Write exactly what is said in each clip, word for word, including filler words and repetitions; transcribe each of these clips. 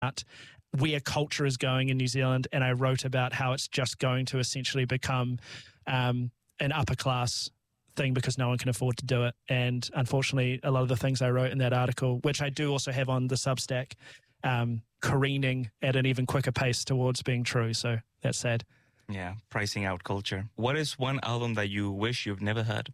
where culture is going in New Zealand, and I wrote about how it's just going to essentially become um, an upper class thing because no one can afford to do it. And unfortunately, a lot of the things I wrote in that article, which I do also have on the Substack, um, careening at an even quicker pace towards being true. So that's sad. Yeah, pricing out culture. What is one album that you wish you've never heard?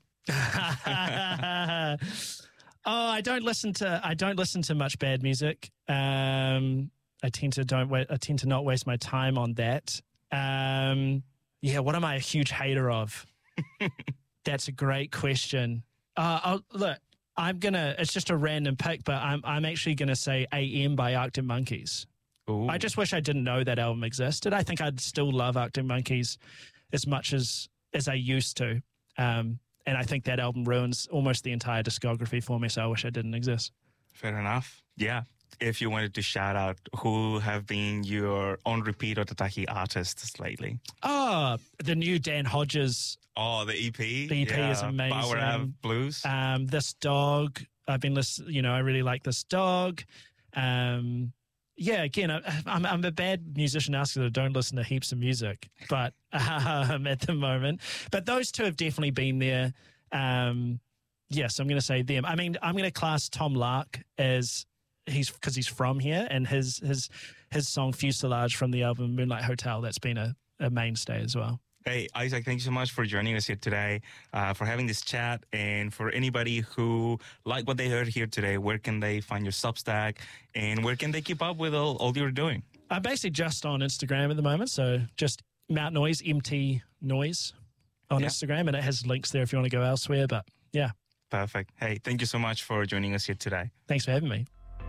Oh, I don't listen to I don't listen to much bad music. Um, I tend to don't wa- I tend to not waste my time on that. Um, yeah, what am I a huge hater of? That's a great question. Uh, I'll, look, I'm gonna. It's just a random pick, but I'm I'm actually gonna say A M by Arctic Monkeys. Ooh. I just wish I didn't know that album existed. I think I'd still love Arctic Monkeys as much as as I used to. Um, and I think that album ruins almost the entire discography for me, so I wish I didn't exist. Fair enough. Yeah. If you wanted to shout out who have been your on repeat or Tataki artists lately. Oh, the new Dan Hodges. Oh, the E P. The E P yeah. is amazing. Power Ave Blues. Um, This Dog. I've been listening, you know, I really like This Dog. Um, yeah, again, I, I'm, I'm a bad musician asking that I don't listen to heaps of music, but um, at the moment. But those two have definitely been there. Um, yes, I'm going to say them. I mean, I'm going to class Tom Lark as he's because he's from here, and his his his song Fuselage from the album Moonlight Hotel, that's been a, a mainstay as well. Hey, Isaac, thank you so much for joining us here today, uh, for having this chat. And for anybody who like what they heard here today, where can they find your Substack and where can they keep up with all, all you're doing? I'm basically just on Instagram at the moment. So just Mount Noise, M T Noise on yeah. Instagram. And it has links there if you want to go elsewhere. But yeah. Perfect. Hey, thank you so much for joining us here today. Thanks for having me.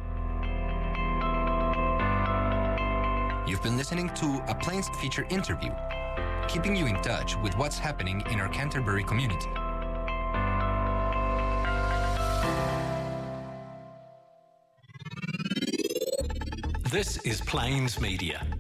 You've been listening to a Plains Feature interview, keeping you in touch with what's happening in our Canterbury community. This is Plains Media.